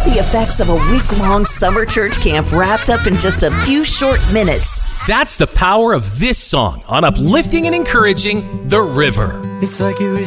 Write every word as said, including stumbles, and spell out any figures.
The effects of a week-long summer church camp wrapped up in just a few short minutes. That's the power of this song on uplifting and encouraging The River. It's like you